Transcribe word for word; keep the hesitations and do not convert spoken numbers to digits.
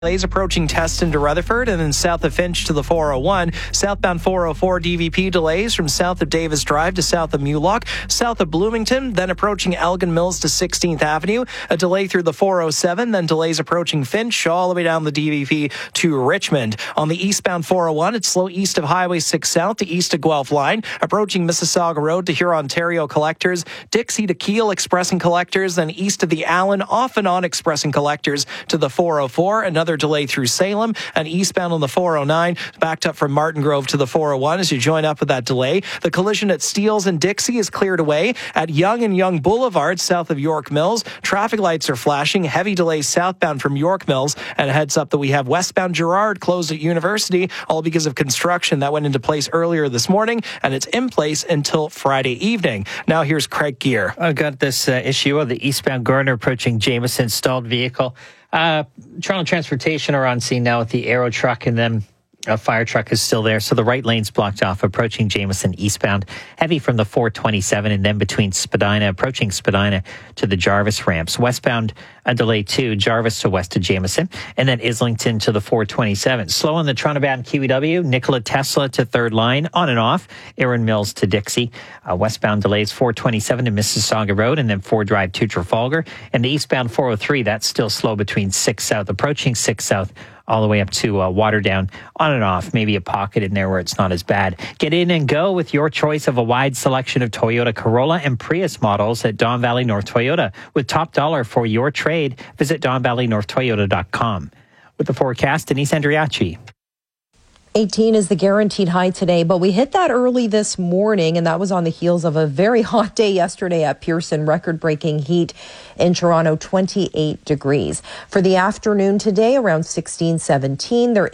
Delays approaching Teston to Rutherford and then south of Finch to the four oh one. Southbound four oh four D V P delays from south of Davis Drive to south of Mulock, south of Bloomington, then approaching Elgin Mills to sixteenth Avenue. A delay through the four oh seven, then delays approaching Finch all the way down the D V P to Richmond. On the eastbound four oh one, it's slow east of Highway six South to east of Guelph Line, approaching Mississauga Road to Huron-Ontario Collectors, Dixie to Kiel Express and Collectors, then east of the Allen off and on Express and Collectors to the four oh four. Another delay through Salem, and eastbound on the four oh nine, backed up from Martin Grove to the four oh one as you join up with that delay. The collision at Steeles and Dixie is cleared away. At Yonge and Yonge Boulevard, south of York Mills, traffic lights are flashing. Heavy delays southbound from York Mills, and a heads up that we have westbound Gerrard closed at University, all because of construction that went into place earlier this morning, and it's in place until Friday evening. Now here's Craig Gear. I got this uh, issue of the eastbound Gardner approaching Jameson stalled vehicle. Uh, Toronto Transportation are on scene now with the Aero truck, and then a fire truck is still there. So the right lane's blocked off approaching Jameson eastbound. Heavy from the four twenty-seven and then between Spadina, approaching Spadina to the Jarvis ramps. Westbound, a delay too, Jarvis to west of Jameson, and then Islington to the four twenty-seven. Slow on the Toronto-bound Kiwi W, Nikola Tesla to third line, on and off, Erin Mills to Dixie. Uh, westbound delays four twenty-seven to Mississauga Road, and then four Drive to Trafalgar. And the eastbound four oh three, that's still slow between six South, approaching six South, all the way up to uh, Waterdown, on and off, maybe a pocket in there where it's not as bad. Get in and go with your choice of a wide selection of Toyota Corolla and Prius models at Don Valley North Toyota. With top dollar for your trade, visit don valley north toyota dot com. With the forecast, Denise Andriachi. eighteen is the guaranteed high today, but we hit that early this morning, and that was on the heels of a very hot day yesterday at Pearson. Record-breaking heat in Toronto, twenty-eight degrees. For the afternoon today, around sixteen, seventeen, there